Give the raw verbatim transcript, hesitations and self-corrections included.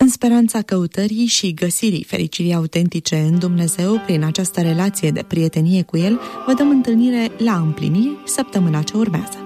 În speranța căutării și găsirii fericirii autentice în Dumnezeu, prin această relație de prietenie cu El, vă dăm întâlnire la împliniri săptămâna ce urmează.